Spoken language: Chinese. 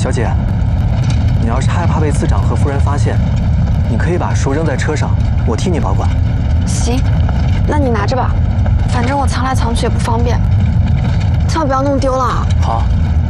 小姐，你要是害怕被次长和夫人发现，你可以把书扔在车上，我替你保管。 行，那你拿着吧，反正我藏来藏去也不方便，千万不要弄丢了。 好。